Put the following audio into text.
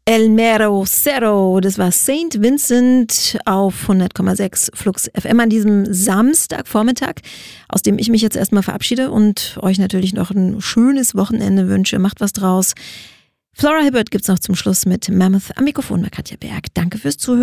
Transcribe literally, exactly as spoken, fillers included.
El Mero Cerro, das war Saint Vincent auf hundert Komma sechs Flux F M an diesem Samstagvormittag, aus dem ich mich jetzt erstmal verabschiede und euch natürlich noch ein schönes Wochenende wünsche. Macht was draus. Flora Hibbert gibt's noch zum Schluss mit Mammoth am Mikrofon bei Katja Berg. Danke fürs Zuhören.